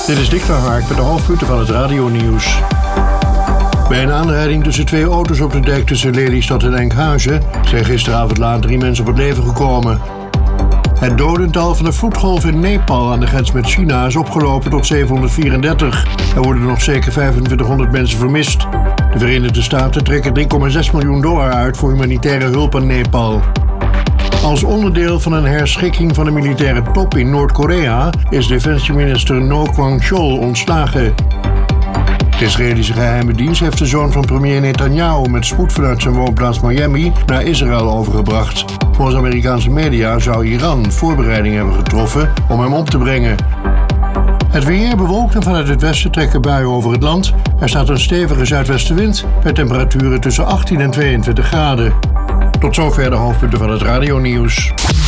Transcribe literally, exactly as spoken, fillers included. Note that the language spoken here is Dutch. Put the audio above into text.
Dit is Dick van Haak met de hoofdpunten van het radionieuws. Bij een aanrijding tussen twee auto's op de dijk tussen Lelystad en Enkhuizen zijn gisteravond laat drie mensen op het leven gekomen. Het dodental van de vloedgolf in Nepal aan de grens met China is opgelopen tot zevenhonderdvierendertig. Er worden nog zeker vijfentwintighonderd mensen vermist. De Verenigde Staten trekken drie komma zes miljoen dollar uit voor humanitaire hulp aan Nepal. Als onderdeel van een herschikking van de militaire top in Noord-Korea is defensieminister No Kwang-chol ontslagen. De Israëlische geheime dienst heeft de zoon van premier Netanyahu met spoed vanuit zijn woonplaats Miami naar Israël overgebracht. Volgens Amerikaanse media zou Iran voorbereidingen hebben getroffen om hem om te brengen. Het weer bewolkt en vanuit het westen trekken buien over het land. Er staat een stevige zuidwestenwind met temperaturen tussen achttien en tweeëntwintig graden. Tot zover de hoofdpunten van het radionieuws.